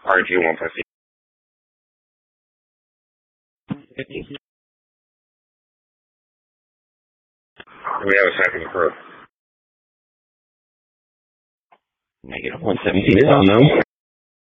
RG1 plus. We have a second crew. -117 is on, though.